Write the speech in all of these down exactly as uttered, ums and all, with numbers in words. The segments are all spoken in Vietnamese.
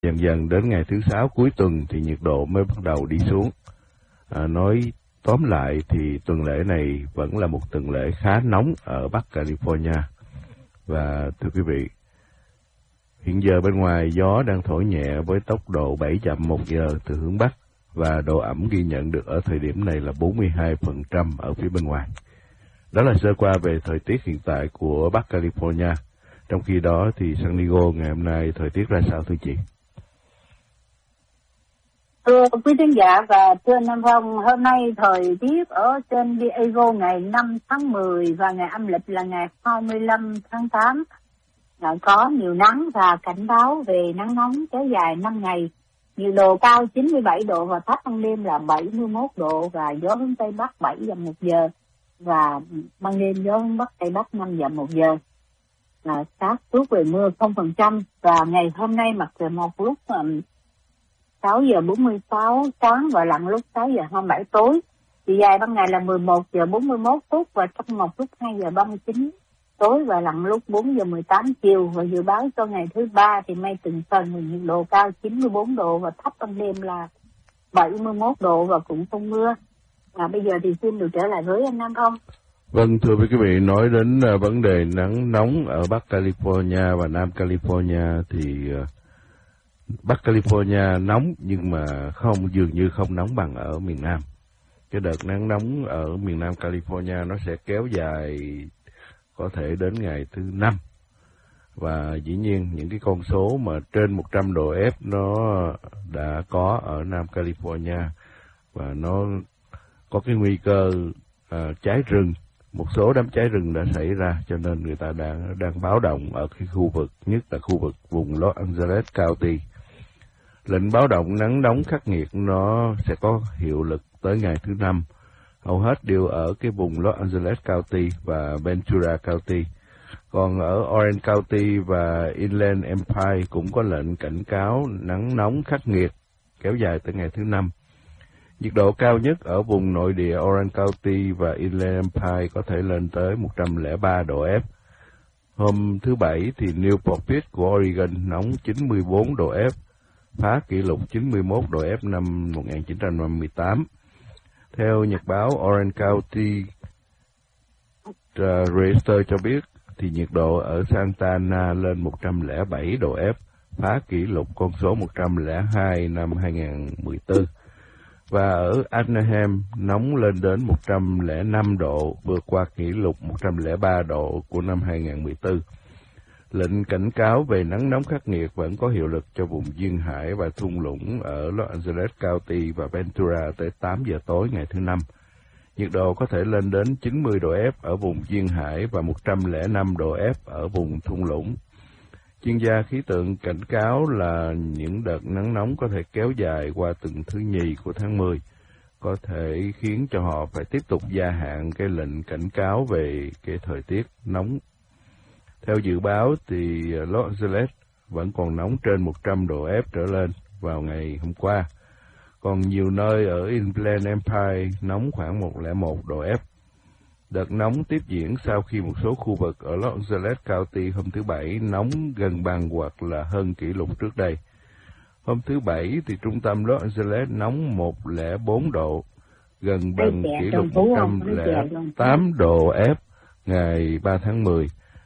Dần dần đến ngày thứ sáu cuối tuần thì nhiệt độ mới bắt đầu đi xuống. À, nói tóm lại thì tuần lễ này vẫn là một tuần lễ khá nóng ở Bắc California. Và thưa quý vị, hiện giờ bên ngoài gió đang thổi nhẹ với tốc độ bảy dặm một giờ từ hướng Bắc và độ ẩm ghi nhận được ở thời điểm này là bốn mươi hai phần trăm ở phía bên ngoài. Đó là sơ qua về thời tiết hiện tại của Bắc California. Trong khi đó thì San Diego ngày hôm nay thời tiết ra sao thưa chị? Thưa quý khán giả và thưa Nam Phong, hôm nay thời tiết ở San Diego ngày năm tháng mười và ngày âm lịch là ngày hai mươi lăm tháng tám đã có nhiều nắng và cảnh báo về nắng nóng kéo dài năm ngày. Nhiệt độ cao chín mươi bảy độ và thấp ban đêm là bảy mươi mốt độ và gió hướng Tây Bắc bảy dặm một giờ và ban đêm gió hướng Bắc Tây Bắc năm dặm một giờ. Là xác suất về mưa không phần trăm và ngày hôm nay mặt trời mọc lúc um, sáu giờ bốn mươi sáu sáng và lặn lúc sáu giờ hai mươi bảy tối. Chiều dài ban ngày là mười một giờ bốn mươi mốt phút và trong một lúc hai giờ ba mươi chín tối và lặn lúc bốn giờ mười tám chiều. Và dự báo cho ngày thứ ba thì mây từng phần, nhiệt độ cao chín mươi bốn độ và thấp ban đêm là bảy mươi mốt độ và cũng không mưa. Và bây giờ thì xin được trở lại với anh Nam Phong. Vâng, thưa quý vị, nói đến uh, vấn đề nắng nóng ở Bắc California và Nam California thì uh, Bắc California nóng nhưng mà không dường như không nóng bằng ở miền Nam. Cái đợt nắng nóng ở miền Nam California nó sẽ kéo dài có thể đến ngày thứ năm. Và dĩ nhiên những cái con số mà trên một trăm độ F nó đã có ở Nam California và nó có cái nguy cơ uh, cháy rừng. Một số đám cháy rừng đã xảy ra cho nên người ta đang đang báo động ở cái khu vực, nhất là khu vực vùng Los Angeles County. Lệnh báo động nắng nóng khắc nghiệt nó sẽ có hiệu lực tới ngày thứ năm. Hầu hết đều ở cái vùng Los Angeles County và Ventura County. Còn ở Orange County và Inland Empire cũng có lệnh cảnh cáo nắng nóng khắc nghiệt kéo dài tới ngày thứ năm. Nhiệt độ cao nhất ở vùng nội địa Orange County và Inland Empire có thể lên tới một trăm lẻ ba độ F. Hôm thứ Bảy thì Newport Beach của Oregon nóng chín mươi bốn độ F, phá kỷ lục chín mươi mốt độ F năm một nghìn chín trăm năm mươi tám. Theo nhật báo Orange County uh, Register cho biết thì nhiệt độ ở Santa Ana lên một trăm lẻ bảy độ F, phá kỷ lục con số một trăm lẻ hai năm hai nghìn mười bốn. Và ở Anaheim nóng lên đến một trăm lẻ năm độ, vượt qua kỷ lục một trăm lẻ ba độ của năm hai nghìn mười bốn. Lệnh cảnh cáo về nắng nóng khắc nghiệt vẫn có hiệu lực cho vùng duyên hải và thung lũng ở Los Angeles County và Ventura tới tám giờ tối ngày thứ năm. Nhiệt độ có thể lên đến chín mươi độ F ở vùng duyên hải và một trăm lẻ năm độ F ở vùng thung lũng. Chuyên gia khí tượng cảnh cáo là những đợt nắng nóng có thể kéo dài qua tuần thứ nhì của tháng mười, có thể khiến cho họ phải tiếp tục gia hạn cái lệnh cảnh cáo về cái thời tiết nóng. Theo dự báo thì Los Angeles vẫn còn nóng trên một trăm độ F trở lên vào ngày hôm qua. Còn nhiều nơi ở Inland Empire nóng khoảng một trăm lẻ một độ F. Đợt nóng tiếp diễn sau khi một số khu vực ở Los Angeles County hôm thứ Bảy nóng gần bằng hoặc là hơn kỷ lục trước đây. Hôm thứ Bảy thì trung tâm Los Angeles nóng một trăm lẻ bốn độ, gần bằng kỷ lục một trăm lẻ tám độ F ngày ba tháng mười.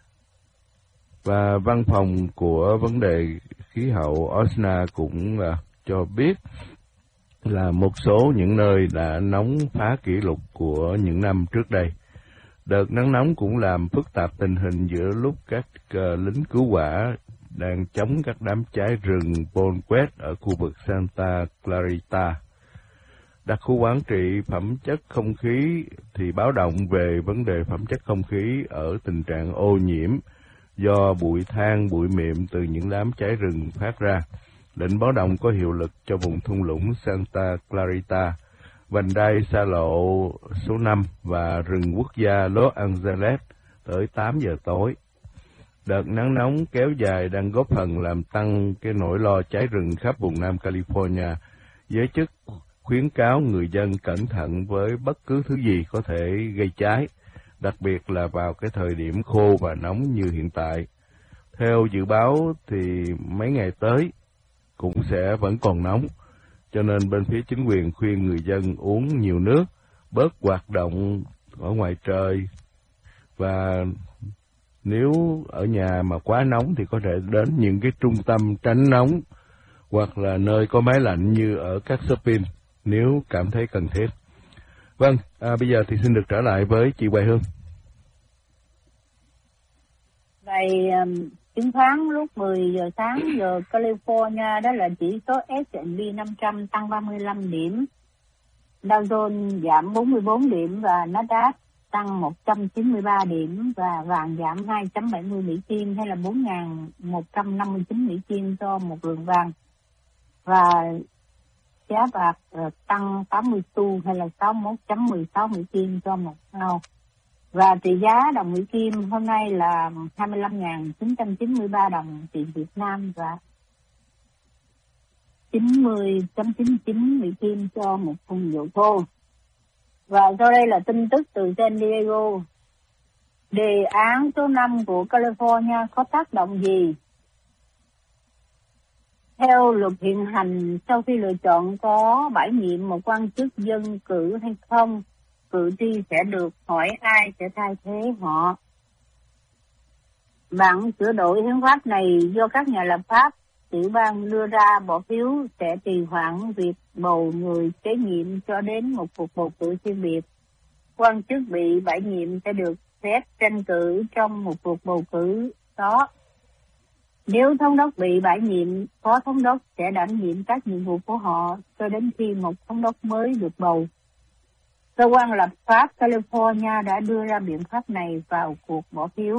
Và văn phòng của vấn đề khí hậu Osna cũng uh, cho biết là một số những nơi đã nóng phá kỷ lục của những năm trước đây. Đợt nắng nóng cũng làm phức tạp tình hình giữa lúc các uh, lính cứu hỏa đang chống các đám cháy rừng Paul Quest ở khu vực Santa Clarita. Đặc khu quản trị phẩm chất không khí thì báo động về vấn đề phẩm chất không khí ở tình trạng ô nhiễm do bụi than, bụi mịn từ những đám cháy rừng phát ra. Lệnh báo động có hiệu lực cho vùng thung lũng Santa Clarita, vành đai xa lộ số năm và rừng quốc gia Los Angeles tới tám giờ tối. Đợt nắng nóng kéo dài đang góp phần làm tăng cái nỗi lo cháy rừng khắp vùng Nam California. Giới chức khuyến cáo người dân cẩn thận với bất cứ thứ gì có thể gây cháy, đặc biệt là vào cái thời điểm khô và nóng như hiện tại. Theo dự báo thì mấy ngày tới, cũng sẽ vẫn còn nóng. Cho nên bên phía chính quyền khuyên người dân uống nhiều nước, bớt hoạt động ở ngoài trời, và nếu ở nhà mà quá nóng thì có thể đến những cái trung tâm tránh nóng hoặc là nơi có máy lạnh như ở các shopping nếu cảm thấy cần thiết. Vâng, à, bây giờ thì xin được trở lại với chị Hoài Hương. Vậy um, chứng khoán lúc mười giờ sáng giờ California đó là chỉ số S and P năm trăm tăng ba mươi lăm điểm, Dow Jones giảm bốn mươi bốn điểm và Nasdaq tăng một trăm chín mươi ba điểm, và vàng giảm hai phẩy bảy mươi Mỹ Kim hay là bốn nghìn một trăm năm mươi chín Mỹ Kim cho một lượng vàng, và giá bạc uh, tăng tám mươi xu hay là sáu mươi mốt phẩy mười sáu Mỹ Kim cho một ounce. Và trị giá đồng Mỹ Kim hôm nay là hai mươi lăm nghìn chín trăm chín mươi ba đồng tiền Việt Nam và chín mươi phẩy chín mươi chín Mỹ Kim cho một thùng dầu thô. Và sau đây là tin tức từ San Diego. Đề án số năm của California có tác động gì? Theo luật hiện hành, sau khi lựa chọn có bãi nhiệm một quan chức dân cử hay không, cử tri sẽ được hỏi ai sẽ thay thế họ. Bản sửa đổi hiến pháp này do các nhà lập pháp tiểu bang đưa ra bỏ phiếu sẽ trì hoãn việc bầu người kế nhiệm cho đến một cuộc bầu cử chuyên biệt. Quan chức bị bãi nhiệm sẽ được phép tranh cử trong một cuộc bầu cử đó. Nếu thống đốc bị bãi nhiệm, phó thống đốc sẽ đảm nhiệm các nhiệm vụ của họ cho đến khi một thống đốc mới được bầu. Cơ quan lập pháp California đã đưa ra biện pháp này vào cuộc bỏ phiếu.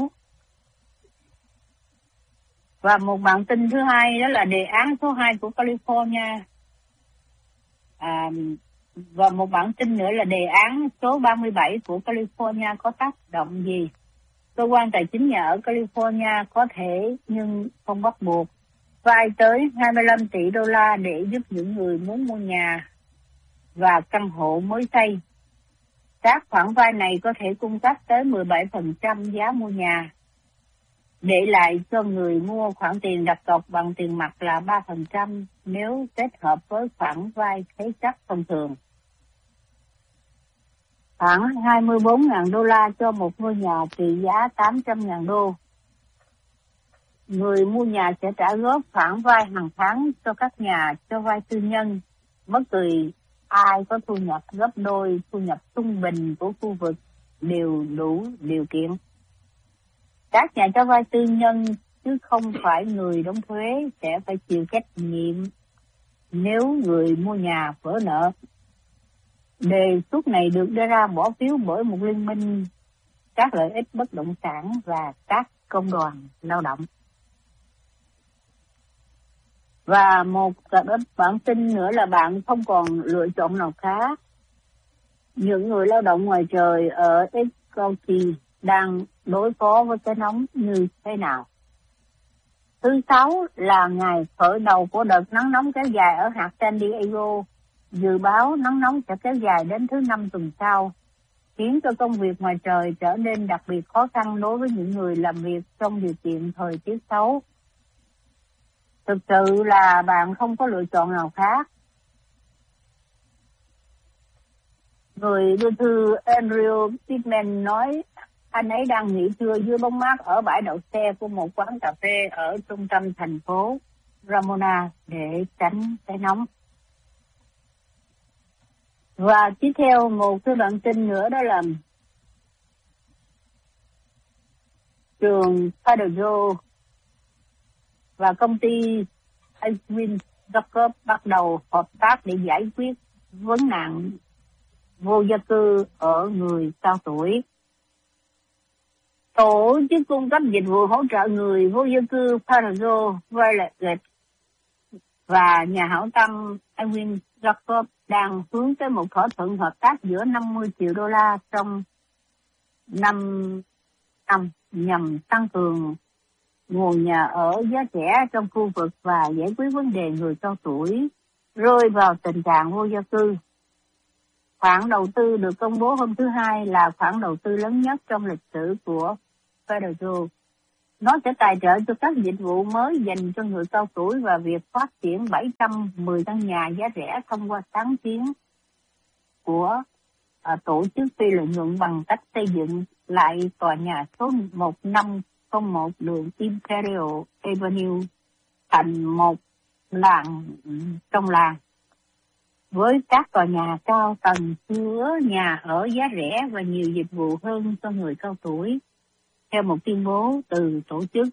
Và một bản tin thứ hai đó là đề án số hai của California. À, và một bản tin nữa là đề án số ba mươi bảy của California có tác động gì? Cơ quan tài chính nhà ở California có thể nhưng không bắt buộc vay tới hai mươi lăm tỷ đô la để giúp những người muốn mua nhà và căn hộ mới xây. Các khoản vay này có thể cung cấp tới mười bảy phần trăm giá mua nhà, để lại cho người mua khoản tiền đặt cọc bằng tiền mặt là ba phần trăm nếu kết hợp với khoản vay thế chấp thông thường. Khoảng hai mươi bốn nghìn đô la cho một ngôi nhà trị giá tám trăm nghìn đô. Người mua nhà sẽ trả góp khoản vay hàng tháng cho các nhà cho vay tư nhân, bất kỳ ai có thu nhập gấp đôi thu nhập trung bình của khu vực đều đủ điều kiện. Các nhà cho vay tư nhân chứ không phải người đóng thuế sẽ phải chịu trách nhiệm nếu người mua nhà vỡ nợ. Đề xuất này được đưa ra bỏ phiếu bởi một liên minh các lợi ích bất động sản và các công đoàn lao động. Và một bản tin nữa là bạn không còn lựa chọn nào khác. Những người lao động ngoài trời ở Escouty đang đối phó với cái nóng như thế nào? Thứ Sáu là ngày khởi đầu của đợt nắng nóng kéo dài ở hạt San Diego. Dự báo nắng nóng sẽ kéo dài đến thứ Năm tuần sau, khiến cho công việc ngoài trời trở nên đặc biệt khó khăn đối với những người làm việc trong điều kiện thời tiết xấu. Thực sự là bạn không có lựa chọn nào khác. Người đưa thư Andrew Pittman nói anh ấy đang nghỉ trưa dưới bóng mát ở bãi đậu xe của một quán cà phê ở trung tâm thành phố Ramona để tránh cái nóng. Và tiếp theo một cái bản tin nữa đó là trường Federal và công ty Edwin Jacob bắt đầu hợp tác để giải quyết vấn nạn vô gia cư ở người cao tuổi. Tổ chức cung cấp dịch vụ hỗ trợ người vô gia cư Federal Village và nhà hảo tâm Edwin Jacob đang hướng tới một thỏa thuận hợp tác giữa năm mươi triệu đô la trong năm năm nhằm tăng cường nguồn nhà ở giá rẻ trong khu vực và giải quyết vấn đề người cao tuổi rơi vào tình trạng vô gia cư. Khoản đầu tư được công bố hôm thứ Hai là khoản đầu tư lớn nhất trong lịch sử của Federal Nó sẽ tài trợ cho các dịch vụ mới dành cho người cao tuổi và việc phát triển bảy trăm mười căn nhà giá rẻ thông qua sáng kiến của à, tổ chức phi lợi nhuận bằng cách xây dựng lại tòa nhà số một năm không một đường Imperial Avenue thành một làng trong làng, với các tòa nhà cao tầng chứa nhà ở giá rẻ và nhiều dịch vụ hơn cho người cao tuổi, theo một tuyên bố từ tổ chức.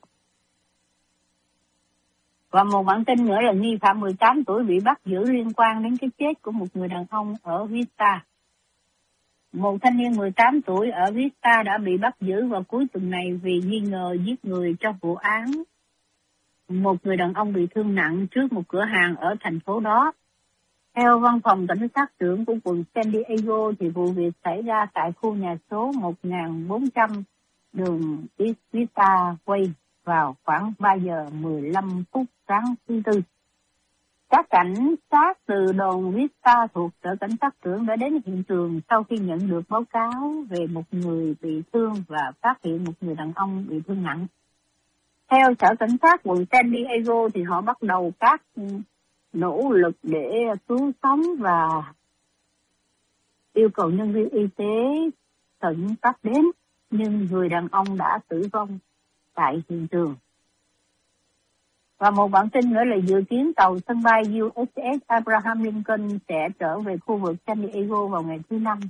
Và một bản tin nữa là nghi phạm mười tám tuổi bị bắt giữ liên quan đến cái chết của một người đàn ông ở Vista. Một thanh niên mười tám tuổi ở Vista đã bị bắt giữ vào cuối tuần này vì nghi ngờ giết người trong vụ án một người đàn ông bị thương nặng trước một cửa hàng ở thành phố đó. Theo văn phòng cảnh sát trưởng của quận San Diego, thì vụ việc xảy ra tại khu nhà số một nghìn bốn trăm đường Vista Way vào khoảng ba giờ mười lăm phút sáng thứ Tư. Các cảnh sát từ đồn Vista thuộc sở cảnh sát trưởng đã đến hiện trường sau khi nhận được báo cáo về một người bị thương và phát hiện một người đàn ông bị thương nặng. Theo sở cảnh sát quận San Diego thì họ bắt đầu các nỗ lực để cứu sống và yêu cầu nhân viên y tế khẩn cấp đến, nhưng người đàn ông đã tử vong tại hiện trường. Và một bản tin nữa là dự kiến tàu sân bay u ét ét Abraham Lincoln sẽ trở về khu vực San Diego vào ngày thứ Năm.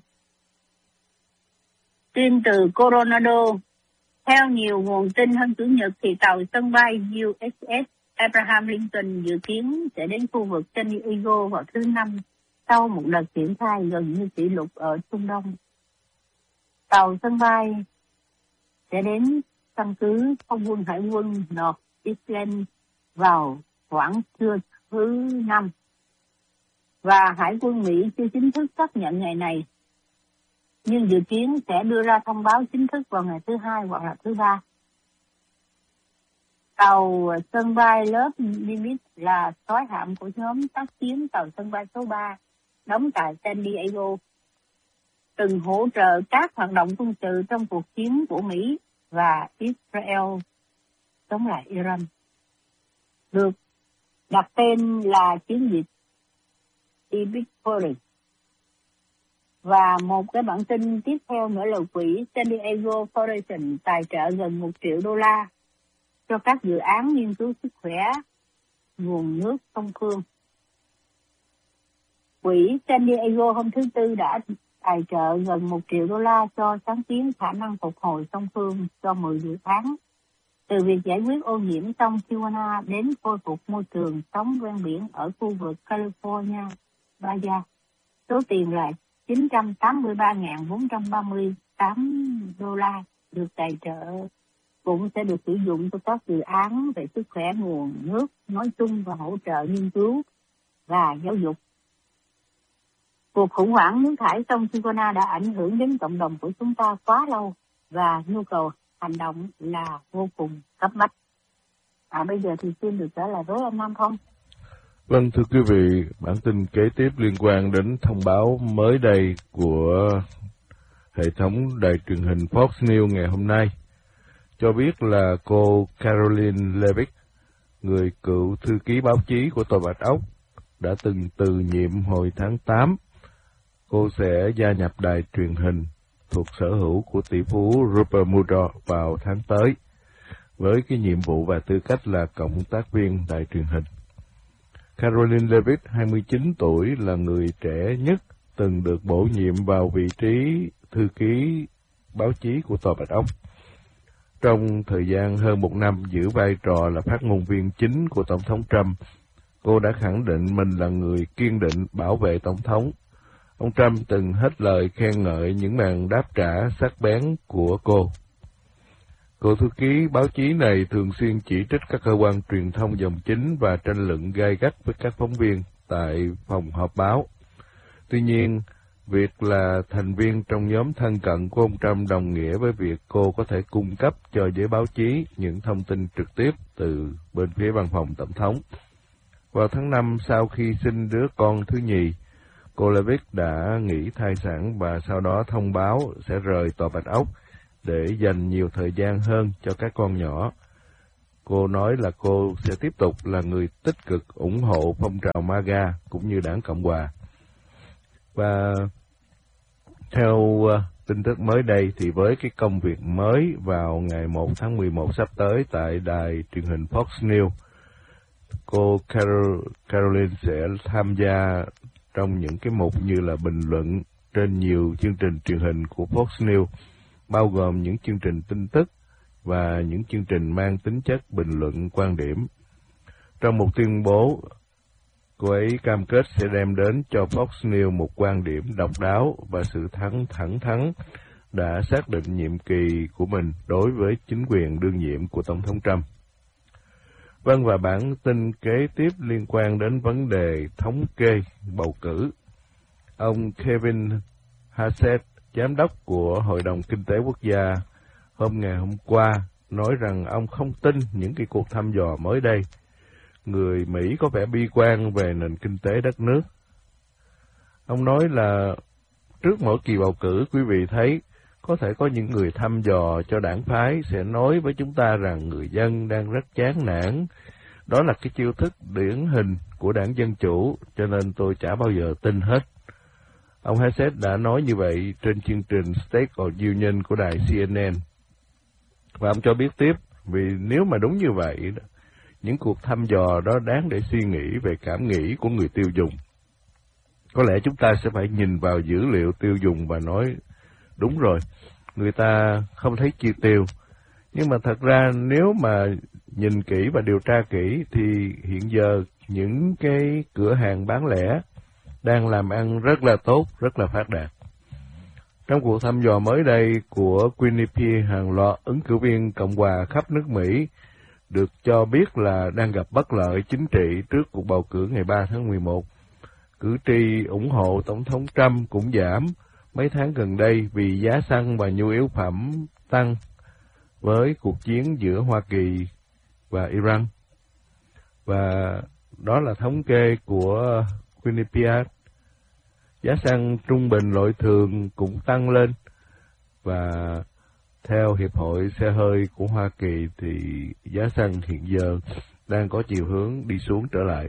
Tin từ Coronado. Theo nhiều nguồn tin hôm Chủ nhật thì tàu sân bay u ét ét Abraham Lincoln dự kiến sẽ đến khu vực San Diego vào thứ Năm sau một đợt triển khai gần như kỷ lục ở Trung Đông. Tàu sân bay sẽ đến căn cứ không quân Hải quân North Island vào khoảng trưa thứ Năm, và Hải quân Mỹ chưa chính thức xác nhận ngày này, nhưng dự kiến sẽ đưa ra thông báo chính thức vào ngày thứ Hai hoặc là thứ Ba. Tàu sân bay Love Nimitz là soái hạm của nhóm tác chiến tàu sân bay số ba đóng tại San Diego, từng hỗ trợ các hoạt động quân sự trong cuộc chiến của Mỹ và Israel chống lại Iran, được đặt tên là chiến dịch Evictory. Và một cái bản tin tiếp theo nữa là quỹ San Diego Foundation tài trợ gần một triệu đô la cho các dự án nghiên cứu sức khỏe nguồn nước sông Phương. Quỹ San Diego hôm thứ Tư đã tài trợ gần một triệu đô la cho sáng kiến khả năng phục hồi sông Phương cho mười dự án, từ việc giải quyết ô nhiễm sông Tijuana đến khôi phục môi trường sống ven biển ở khu vực California, Baja. Số tiền là chín trăm tám mươi ba nghìn bốn trăm ba mươi tám đô la được tài trợ cũng sẽ được sử dụng cho các dự án về sức khỏe nguồn nước nói chung và hỗ trợ nghiên cứu và giáo dục. Cuộc khủng hoảng nước thải sông Tijuana đã ảnh hưởng đến cộng đồng của chúng ta quá lâu và nhu cầu hành động là vô cùng cấp bách. À, bây giờ thì xin được trở lại với anh Nam Phong. Vâng, thưa quý vị, bản tin kế tiếp liên quan đến thông báo mới đây của hệ thống đài truyền hình Fox News ngày hôm nay, cho biết là cô Karoline Leavitt, người cựu thư ký báo chí của Tòa Bạch Ốc, đã từng từ nhiệm hồi tháng tám. Cô sẽ gia nhập đài truyền hình thuộc sở hữu của tỷ phú Rupert Murdoch vào tháng tới, với cái nhiệm vụ và tư cách là cộng tác viên đài truyền hình. Karoline Leavitt, hai mươi chín tuổi, là người trẻ nhất từng được bổ nhiệm vào vị trí thư ký báo chí của Tòa Bạch Ốc. Trong thời gian hơn một năm giữ vai trò là phát ngôn viên chính của Tổng thống Trump, cô đã khẳng định mình là người kiên định bảo vệ Tổng thống. Ông Trump từng hết lời khen ngợi những màn đáp trả sắc bén của cô. Cô thư ký báo chí này thường xuyên chỉ trích các cơ quan truyền thông dòng chính và tranh luận gay gắt với các phóng viên tại phòng họp báo. Tuy nhiên, việc là thành viên trong nhóm thân cận của ông Trump đồng nghĩa với việc cô có thể cung cấp cho giới báo chí những thông tin trực tiếp từ bên phía văn phòng Tổng thống. Vào tháng năm, sau khi sinh đứa con thứ nhì, cô Leavitt đã nghỉ thai sản và sau đó thông báo sẽ rời Tòa Bạch Ốc để dành nhiều thời gian hơn cho các con nhỏ. Cô nói là cô sẽ tiếp tục là người tích cực ủng hộ phong trào MAGA cũng như Đảng Cộng Hòa. Và theo uh, tin tức mới đây thì với cái công việc mới vào ngày một tháng mười một sắp tới tại đài truyền hình Fox News, cô Carol, Caroline sẽ tham gia trong những cái mục như là bình luận trên nhiều chương trình truyền hình của Fox News, bao gồm những chương trình tin tức và những chương trình mang tính chất bình luận quan điểm. Trong một tuyên bố, cô ấy cam kết sẽ đem đến cho Fox News một quan điểm độc đáo và sự thẳng thẳng thắn đã xác định nhiệm kỳ của mình đối với chính quyền đương nhiệm của Tổng thống Trump. Vâng, và bản tin kế tiếp liên quan đến vấn đề thống kê bầu cử. Ông Kevin Hassett, giám đốc của Hội đồng Kinh tế Quốc gia, hôm ngày hôm qua nói rằng ông không tin những cái cuộc thăm dò mới đây. Người Mỹ có vẻ bi quan về nền kinh tế đất nước. Ông nói là trước mỗi kỳ bầu cử, quý vị thấy có thể có những người thăm dò cho đảng phái sẽ nói với chúng ta rằng người dân đang rất chán nản. Đó là cái chiêu thức điển hình của đảng Dân Chủ, cho nên tôi chả bao giờ tin hết. Ông Hassett đã nói như vậy trên chương trình State of Union của đài C N N. Và ông cho biết tiếp, vì nếu mà đúng như vậy, những cuộc thăm dò đó đáng để suy nghĩ về cảm nghĩ của người tiêu dùng. Có lẽ chúng ta sẽ phải nhìn vào dữ liệu tiêu dùng và nói, đúng rồi, người ta không thấy chi tiêu. Nhưng mà thật ra nếu mà nhìn kỹ và điều tra kỹ thì hiện giờ những cái cửa hàng bán lẻ đang làm ăn rất là tốt, rất là phát đạt. Trong cuộc thăm dò mới đây của Quinnipiac, hàng loạt ứng cử viên Cộng hòa khắp nước Mỹ được cho biết là đang gặp bất lợi chính trị trước cuộc bầu cử ngày ba tháng mười một. Cử tri ủng hộ Tổng thống Trump cũng giảm mấy tháng gần đây vì giá xăng và nhu yếu phẩm tăng với cuộc chiến giữa Hoa Kỳ và Iran. Và đó là thống kê của Quinnipiac. Giá xăng trung bình loại thường cũng tăng lên, và theo Hiệp hội Xe hơi của Hoa Kỳ thì giá xăng hiện giờ đang có chiều hướng đi xuống trở lại.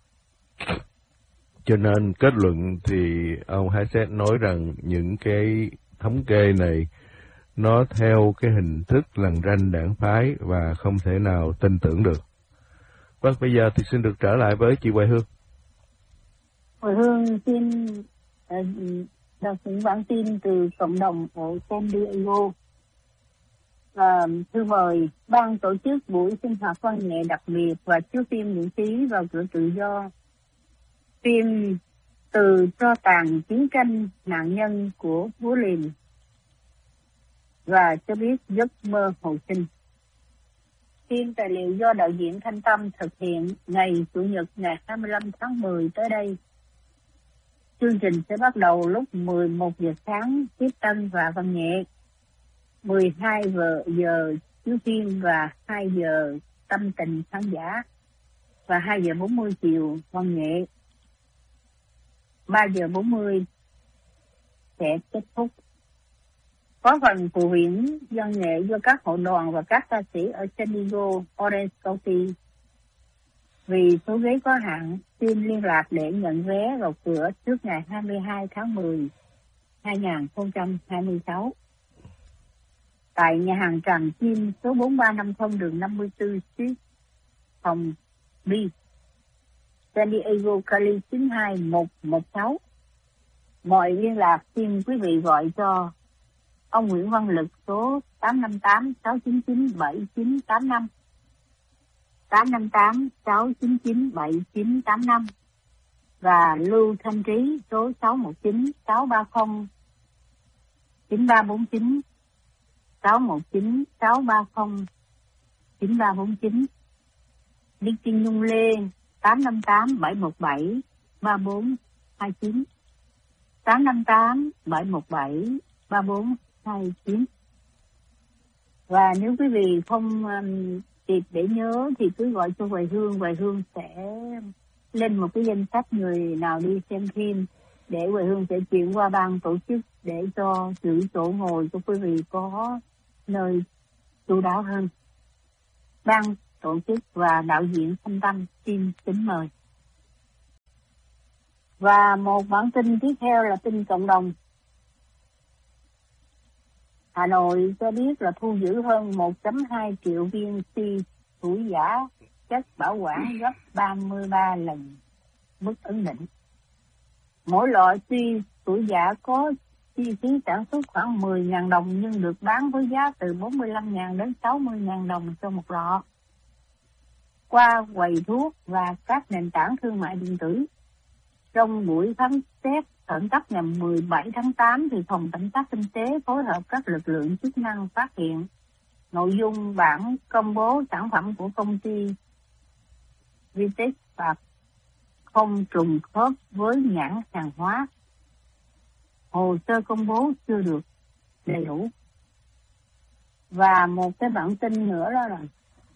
Cho nên kết luận thì ông Hassett nói rằng những cái thống kê này nó theo cái hình thức lằn ranh đảng phái và không thể nào tin tưởng được. Vâng, bây giờ thì xin được trở lại với chị Hoài Hương. Hoài Hương xin uh, đọc những bản tin từ cộng đồng ở San Diego. Uh, thư mời ban tổ chức buổi sinh hoạt văn nghệ đặc biệt và chiếu phim miễn phí vào cửa tự do. Phim Từ tro tàn chiến tranh nạn nhân của Búa Liềm và cho biết giấc mơ hồi sinh. Phim tài liệu do đạo diễn Thanh Tâm thực hiện ngày Chủ nhật ngày hai mươi lăm tháng mười tới đây. Chương trình sẽ bắt đầu lúc mười một giờ sáng tiếp tân và văn nghệ, mười hai giờ chiếu phim và hai giờ tâm tình khán giả, và hai giờ bốn mươi chiều văn nghệ. ba giờ bốn mươi sẽ kết thúc. Có phần phụ huyễn văn nghệ do các hội đoàn và các ca sĩ ở San Diego, Orange County. Vì số ghế có hạn, xin liên lạc để nhận vé vào cửa trước ngày hai mươi hai tháng mười, hai nghìn không trăm hai mươi sáu. Tại nhà hàng Tràm Chim số bốn ba năm không đường năm mươi tư Street, phòng B, San Diego, Cali chín hai một một sáu. Mọi liên lạc xin quý vị gọi cho ông Nguyễn Văn Lực số tám năm tám sáu chín chín bảy chín tám năm, tám năm tám sáu chín chín bảy chín tám năm, và Lưu Thanh Trí số sáu một chín sáu ba không chín ba bốn chín, sáu một chín sáu ba không chín ba bốn chín. Đi Kinh Nhung Lê tám năm tám bảy một bảy ba bốn hai chín, tám năm tám bảy một bảy ba bốn hai chín. Và nếu quý vị không um, kịp để nhớ thì cứ gọi cho Hoài Hương, Hoài Hương sẽ lên một cái danh sách người nào đi xem phim để Hoài Hương sẽ chuyển qua ban tổ chức để cho giữ chỗ ngồi cho quý vị có nơi chu đáo hơn. Ban tổ chức và đạo diễn Thanh Tâm xin kính mời. Và một bản tin tiếp theo là tin cộng đồng. Hà Nội cho biết là thu giữ hơn một phẩy hai triệu viên si tuổi giả, chất bảo quản gấp ba mươi ba lần mức ấn định. Mỗi loại si tuổi giả có chi phí sản xuất khoảng mười nghìn đồng nhưng được bán với giá từ bốn mươi lăm nghìn đến sáu mươi nghìn đồng cho một lọ. Qua quầy thuốc và các nền tảng thương mại điện tử. Trong buổi khám xét khẩn cấp ngày mười bảy tháng tám, thì Phòng Cảnh sát Kinh tế phối hợp các lực lượng chức năng phát hiện nội dung bản công bố sản phẩm của công ty Vitex và không trùng khớp với nhãn hàng hóa. Hồ sơ công bố chưa được đầy đủ. Và một cái bản tin nữa đó là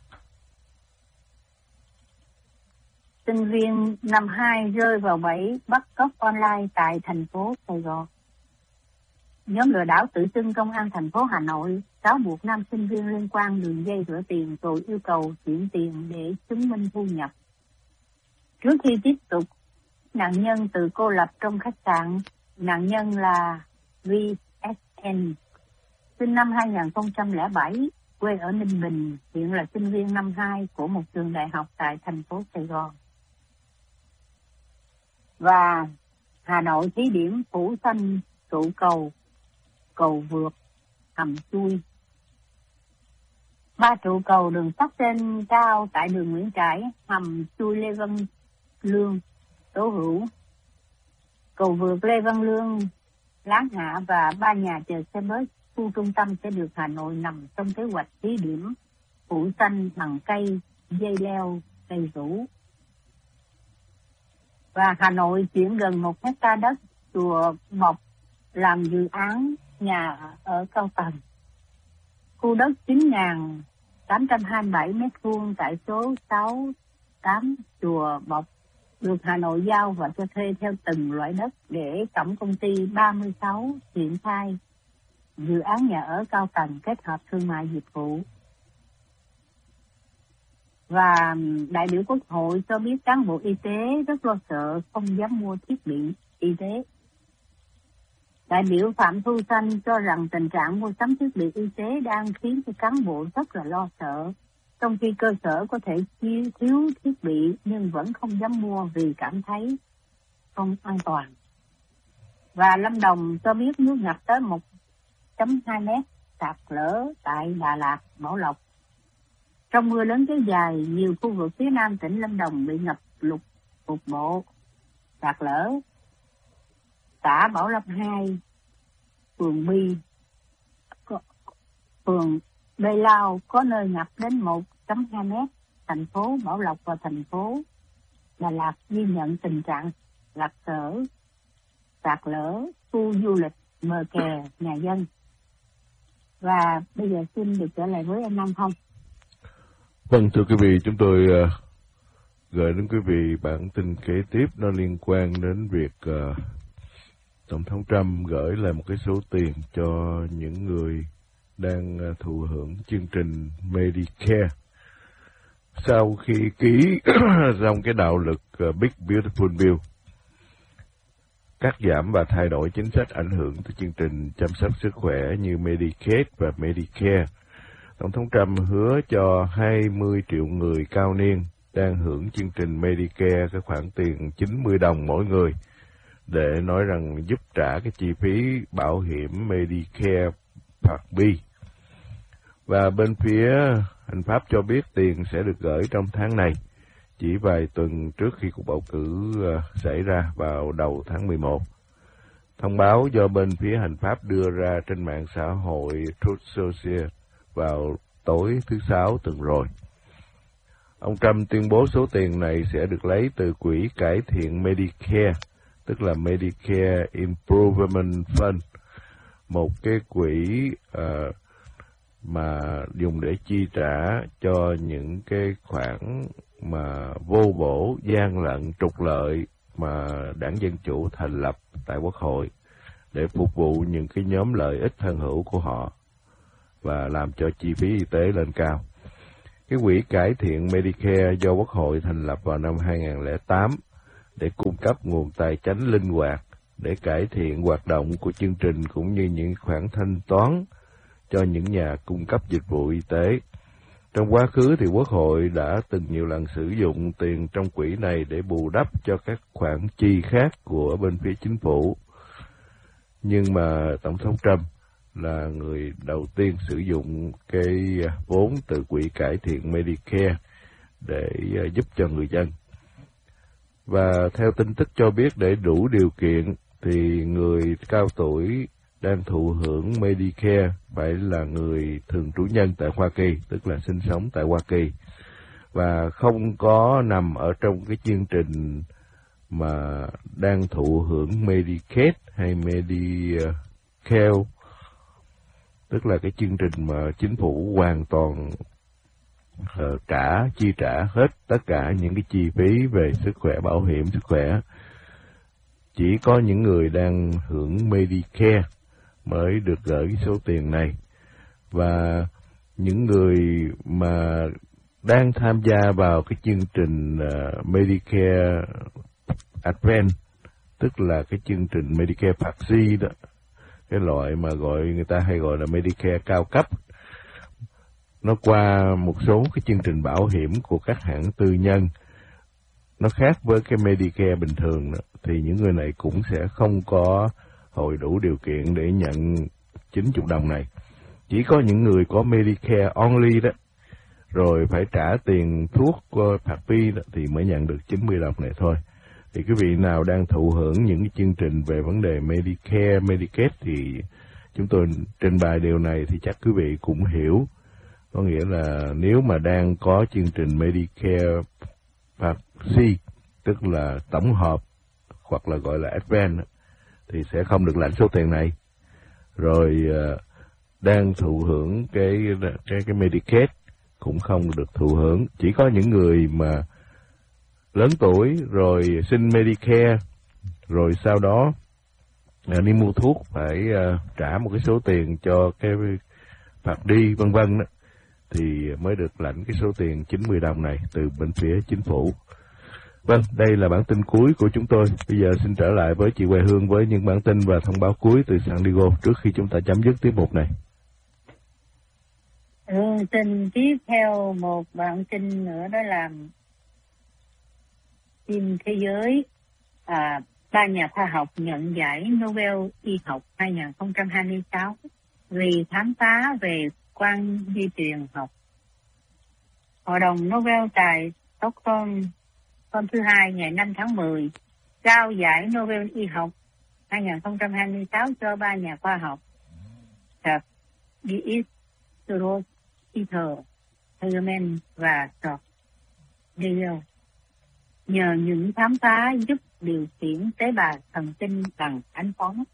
sinh viên năm hai rơi vào bẫy bắt cóc online tại thành phố Sài Gòn. Nhóm lừa đảo tự xưng công an thành phố Hà Nội cáo buộc nam sinh viên liên quan đường dây rửa tiền rồi yêu cầu chuyển tiền để chứng minh thu nhập. Trước khi tiếp tục, nạn nhân từ cô lập trong khách sạn. Nạn nhân là vê ét en, sinh năm hai nghìn không trăm lẻ bảy, quê ở Ninh Bình, hiện là sinh viên năm hai của một trường đại học tại thành phố Sài Gòn. Và Hà Nội thí điểm phủ xanh trụ cầu, cầu vượt, hầm chui. Ba trụ cầu đường sắt trên cao tại đường Nguyễn Trãi, hầm chui Lê Văn Lương, Tố Hữu, cầu vượt Lê Văn Lương, Láng Hạ và ba nhà chờ xe bus khu trung tâm sẽ được Hà Nội nằm trong kế hoạch thí điểm phủ xanh bằng cây, dây leo, cây rủ. Và Hà Nội chuyển gần một hecta đất chùa Bộc làm dự án nhà ở cao tầng. Khu đất chín nghìn tám trăm hai mươi bảy mét vuông tại số sáu tám chùa Bộc được Hà Nội giao và cho thuê theo từng loại đất để tổng công ty ba mươi sáu triển khai dự án nhà ở cao tầng kết hợp thương mại dịch vụ. Và đại biểu Quốc hội cho biết cán bộ y tế rất lo sợ, không dám mua thiết bị y tế. Đại biểu Phạm Thu Xanh cho rằng tình trạng mua sắm thiết bị y tế đang khiến cho cán bộ rất là lo sợ, trong khi cơ sở có thể thiếu, thiếu thiết bị nhưng vẫn không dám mua vì cảm thấy không an toàn. Và Lâm Đồng cho biết nước ngập tới một phẩy hai mét, sạt lở tại Đà Lạt, Bảo Lộc. Trong mưa lớn kéo dài, nhiều khu vực phía nam tỉnh Lâm Đồng bị ngập lụt cục bộ, sạt lở. Xã Bảo Lâm hai, phường Bi, phường Bê Lao có nơi ngập đến một phẩy hai mét. Thành phố Bảo Lộc và thành phố Đà Lạt ghi nhận tình trạng lạc sở, sạt lở, khu du lịch, bờ kè, nhà dân. Và bây giờ xin được trở lại với anh Nam Phong. Vâng, thưa quý vị, chúng tôi uh, gửi đến quý vị bản tin kế tiếp, nó liên quan đến việc uh, Tổng thống Trump gửi lại một cái số tiền cho những người đang uh, thụ hưởng chương trình Medicare. Sau khi ký trong cái đạo lực uh, Big Beautiful Bill, cắt giảm và thay đổi chính sách ảnh hưởng tới chương trình chăm sóc sức khỏe như Medicaid và Medicare, Tổng thống Trump hứa cho hai mươi triệu người cao niên đang hưởng chương trình Medicare cái khoản tiền chín mươi đồng mỗi người, để nói rằng giúp trả cái chi phí bảo hiểm Medicare Part B. Và bên phía hành pháp cho biết tiền sẽ được gửi trong tháng này, chỉ vài tuần trước khi cuộc bầu cử uh, xảy ra vào đầu tháng mười một. Thông báo do bên phía hành pháp đưa ra trên mạng xã hội Truth Social vào tối thứ Sáu tuần rồi. Ông Trump tuyên bố số tiền này sẽ được lấy từ quỹ cải thiện Medicare, tức là Medicare Improvement Fund, một cái quỹ uh, mà dùng để chi trả cho những cái khoản mà vô bổ, gian lận, trục lợi mà đảng Dân Chủ thành lập tại Quốc hội để phục vụ những cái nhóm lợi ích thân hữu của họ và làm cho chi phí y tế lên cao. Cái quỹ cải thiện Medicare do Quốc hội thành lập vào năm hai không không tám để cung cấp nguồn tài chánh linh hoạt để cải thiện hoạt động của chương trình cũng như những khoản thanh toán cho những nhà cung cấp dịch vụ y tế. Trong quá khứ thì Quốc hội đã từng nhiều lần sử dụng tiền trong quỹ này để bù đắp cho các khoản chi khác của bên phía chính phủ. Nhưng mà Tổng thống Trump là người đầu tiên sử dụng cái vốn từ quỹ cải thiện Medicare để giúp cho người dân. Và theo tin tức cho biết để đủ điều kiện thì người cao tuổi đang thụ hưởng Medicare phải là người thường trú nhân tại Hoa Kỳ, tức là sinh sống tại Hoa Kỳ, và không có nằm ở trong cái chương trình mà đang thụ hưởng Medicaid hay Medicare, tức là cái chương trình mà chính phủ hoàn toàn uh, trả, chi trả hết tất cả những cái chi phí về sức khỏe, bảo hiểm sức khỏe. Chỉ có những người đang hưởng Medicare mới được gửi cái số tiền này. Và những người mà đang tham gia vào cái chương trình uh, Medicare Advance, tức là cái chương trình Medicare Part C đó, cái loại mà gọi người ta hay gọi là Medicare cao cấp, nó qua một số cái chương trình bảo hiểm của các hãng tư nhân, nó khác với cái Medicare bình thường đó, thì những người này cũng sẽ không có hội đủ điều kiện để nhận chín mươi đồng này. Chỉ có những người có Medicare only đó, rồi phải trả tiền thuốc Part B đó, thì mới nhận được chín mươi đồng này thôi. Thì quý vị nào đang thụ hưởng những cái chương trình về vấn đề Medicare, Medicaid thì chúng tôi trình bày điều này thì chắc quý vị cũng hiểu. Có nghĩa là nếu mà đang có chương trình Medicare Part C, tức là tổng hợp hoặc là gọi là Advance, thì sẽ không được lãnh số tiền này. Rồi uh, đang thụ hưởng cái cái cái Medicaid cũng không được thụ hưởng. Chỉ có những người mà lớn tuổi rồi xin Medicare, rồi sau đó uh, đi mua thuốc phải uh, trả một cái số tiền cho cái Part D vân vân đó, thì mới được lãnh cái số tiền chín mươi đồng này từ bên phía chính phủ. Vâng, đây là bản tin cuối của chúng tôi. Bây giờ xin trở lại với chị Hoài Hương với những bản tin và thông báo cuối từ San Diego trước khi chúng ta chấm dứt tiết mục này. Ừ, tin tiếp theo một bản tin nữa, đó là tin thế giới. À, ba nhà khoa học nhận giải Nobel y học hai không hai sáu vì khám phá về quang di truyền học. Hội đồng Nobel tại Stockholm hôm thứ Hai ngày năm tháng mười trao giải Nobel y học hai không hai sáu cho ba nhà khoa học Dietz, Peter Heermann và George Dale nhờ những khám phá giúp điều khiển tế bào thần kinh bằng ánh phóng.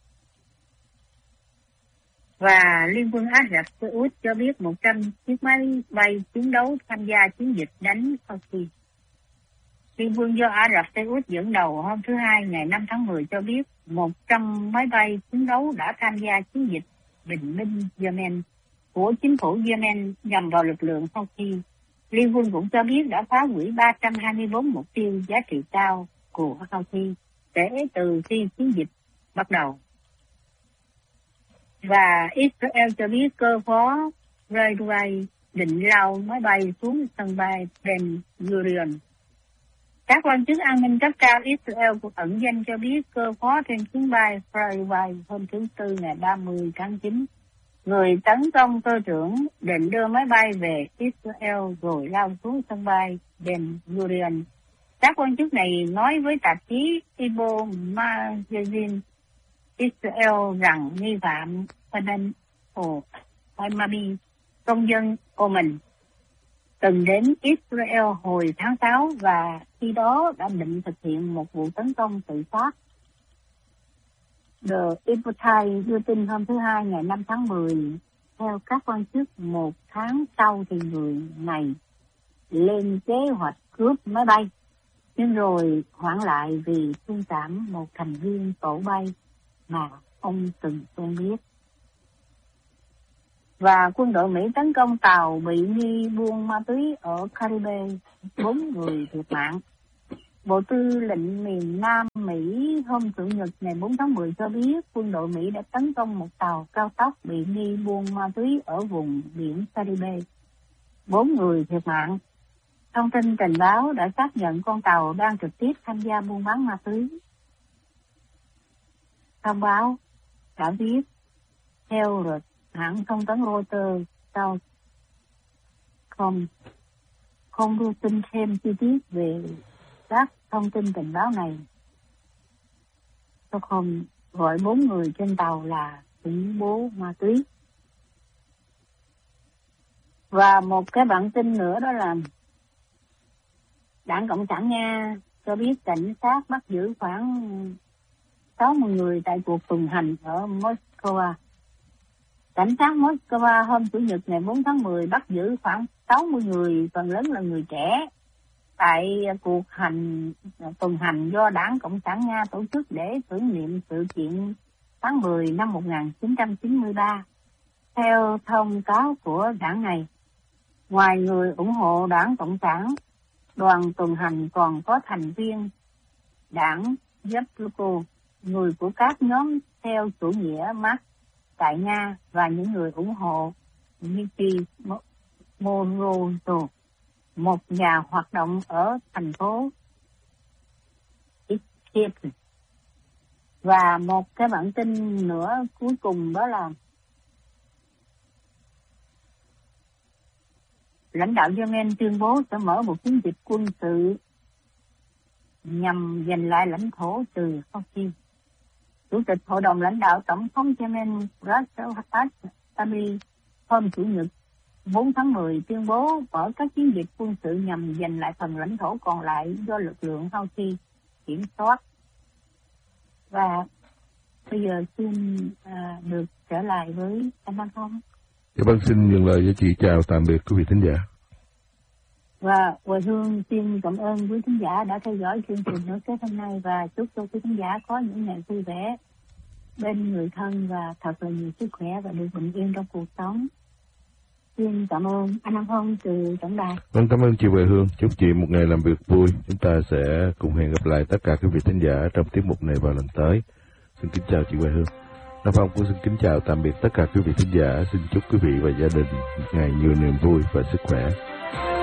Và Liên quân Ả Rập Xê Út cho biết một trăm chiếc máy bay chiến đấu tham gia chiến dịch đánh Houthi. Liên quân do Ả Rập Xê Út dẫn đầu hôm thứ Hai ngày năm tháng mười cho biết một trăm máy bay chiến đấu đã tham gia chiến dịch bình minh Yemen của chính phủ Yemen nhằm vào lực lượng Houthi. Liên quân cũng cho biết đã phá hủy ba trăm hai mươi tư mục tiêu giá trị cao của Houthi kể từ khi chiến dịch bắt đầu. Và Israel cho biết cơ phó Redway định lao máy bay xuống sân bay Ben Gurion. Các quan chức an ninh cấp cao Israel cũng ẩn danh cho biết cơ phó trên chuyến bay Redway hôm thứ Tư ngày ba mươi tháng chín, người tấn công cơ trưởng định đưa máy bay về Israel rồi lao xuống sân bay Ben Gurion. Các quan chức này nói với tạp chí Ibo Magazine Israel rằng nghi phạm Fanan Al-Hamami, công dân Oman, từng đến Israel hồi tháng sáu và khi đó đã định thực hiện một vụ tấn công tự sát. The Epoch đưa tin hôm thứ Hai ngày năm tháng mười, theo các quan chức một tháng sau thì người này lên kế hoạch cướp máy bay, nhưng rồi hoãn lại vì thương cảm một thành viên tổ bay mà ông từng quen biết. Và quân đội Mỹ tấn công tàu bị nghi buôn ma túy ở Caribe, bốn người thiệt mạng. Bộ Tư lệnh miền Nam Mỹ hôm Chủ nhật ngày bốn tháng mười cho biết quân đội Mỹ đã tấn công một tàu cao tốc bị nghi buôn ma túy ở vùng biển Caribe. Bốn người thiệt mạng. Thông tin tình báo đã xác nhận con tàu đang trực tiếp tham gia buôn bán ma túy. Thông báo đã viết theo rồi hãng thông tấn Reuters sau không không đưa tin thêm chi tiết về các thông tin tình báo này. Tôi không gọi bốn người trên tàu là khủng bố ma túy. Và một cái bản tin nữa đó là Đảng Cộng sản Nga cho biết cảnh sát bắt giữ khoảng sáu mươi người tại cuộc tuần hành ở Moscow. Cảnh sát Moscow hôm Chủ nhật ngày bốn tháng mười bắt giữ khoảng sáu mươi người, phần lớn là người trẻ, tại cuộc hành tuần hành do Đảng Cộng sản Nga tổ chức để tưởng niệm sự kiện tháng mười năm một nghìn chín trăm chín mươi ba. Theo thông cáo của đảng này, ngoài người ủng hộ Đảng Cộng sản, đoàn tuần hành còn có thành viên đảng Yabloko, người của các nhóm theo chủ nghĩa Marx tại Nga và những người ủng hộ Dmitry Morozov, một nhà hoạt động ở thành phố Kiev. Và một cái bản tin nữa cuối cùng đó là lãnh đạo Yemen tuyên bố sẽ mở một chiến dịch quân sự nhằm giành lại lãnh thổ từ Houthi. Chủ tịch Hội đồng lãnh đạo Tổng thống Yemen Ras al-Hadi hôm Chủ nhật bốn tháng mười tuyên bố mở các chiến dịch quân sự nhằm giành lại phần lãnh thổ còn lại do lực lượng Houthi kiểm soát. Và bây giờ xin à, được trở lại với anh Văn Phong. Dạ vâng, xin nhận lời với chị chào tạm biệt quý vị thính giả. Và Quỳ Hương xin cảm ơn quý thính giả đã theo dõi chương trình nói kết hôm nay và chúc cho quý thính giả có những ngày vui vẻ bên người thân và thật là nhiều sức khỏe và được bình yên trong cuộc sống. Xin cảm ơn anh Nam Phong từ tổng đài. Vâng, cảm ơn chị Quỳ Hương. Chúc chị một ngày làm việc vui. Chúng ta sẽ cùng hẹn gặp lại tất cả quý vị thính giả trong tiết mục này vào lần tới. Xin kính chào chị Quỳ Hương. Nam Phong cũng xin kính chào tạm biệt tất cả quý vị thính giả. Xin chúc quý vị và gia đình một ngày nhiều niềm vui và sức khỏe.